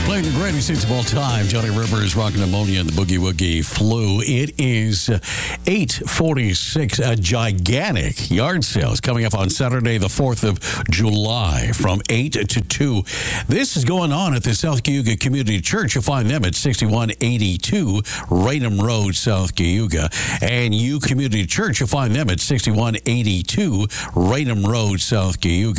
Playing the greatest hits of all time, Johnny Rivers, Rockin' Ammonia, and the Boogie Woogie Flu. It is 8:46. A gigantic yard sale is coming up on Saturday, the 4th of July, from 8 to 2. This is going on at the South Cayuga Community Church. You'll find them at 6182 Raynham Road, South Cayuga. And U Community Church, you'll find them at 6182 Raynham Road, South Cayuga.